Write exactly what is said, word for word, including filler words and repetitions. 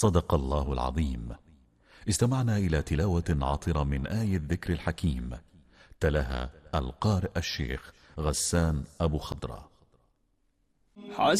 صدق الله العظيم. استمعنا إلى تلاوة عطرة من آية الذكر الحكيم، تلاها القارئ الشيخ غسان أبو خضرة.